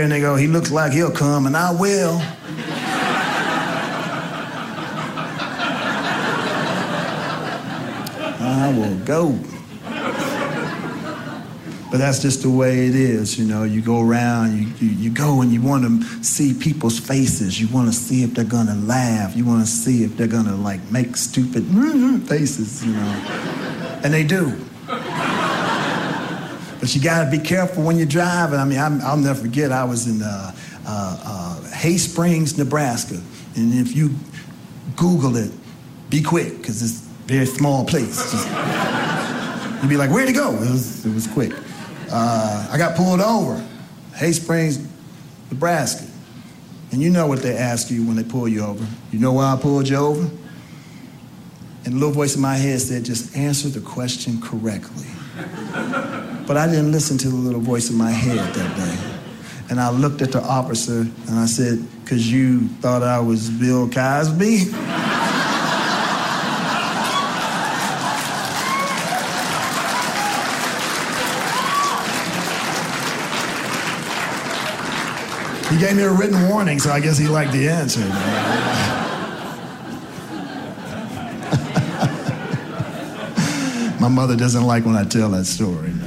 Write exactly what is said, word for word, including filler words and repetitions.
And they go, he looks like he'll come, and I will. I will go. But that's just the way it is, you know. You go around, you, you, you go and you want to see people's faces. You want to see if they're going to laugh. You want to see if they're going to, like, make stupid faces, you know. And they do. But you got to be careful when you're driving. I mean, I'm, I'll never forget, I was in uh, uh, uh, Hay Springs, Nebraska. And if you Google it, be quick, because it's a very small place. Just, you'd be like, where'd it go? It was, it was quick. Uh, I got pulled over, Hay Springs, Nebraska. And you know what they ask you when they pull you over. You know why I pulled you over? And a little voice in my head said, just answer the question correctly. But I didn't listen to the little voice in my head that day. And I looked at the officer and I said, because you thought I was Bill Cosby? He gave me a written warning, so I guess he liked the answer. My mother doesn't like when I tell that story.